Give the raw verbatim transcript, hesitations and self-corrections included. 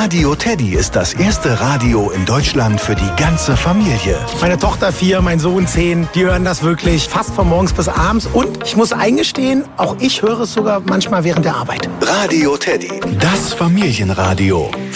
Radio Teddy ist das erste Radio in Deutschland für die ganze Familie. Meine Tochter vier, mein Sohn zehn, die hören das wirklich fast von morgens bis abends. Und ich muss eingestehen, auch ich höre es sogar manchmal während der Arbeit. Radio Teddy, das Familienradio.